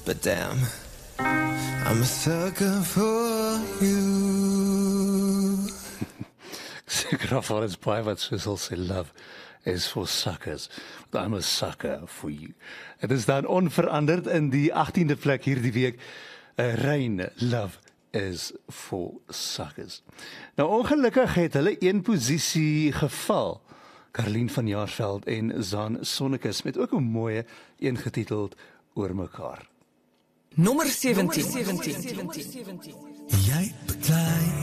but damn, I'm a sucker for you. Seker of al is baie wat soos al sê love is for suckers. But I'm a sucker for you. Het is dan onveranderd in die 18de plek hierdie week. Rein, love is for suckers. Nou ongelukkig het hulle een posisie geval. Caroline van Jaarsveld en Zaan Sonnekes met ook 'n mooie een getiteld Oor mekaar. Nommer 17. Jy beklei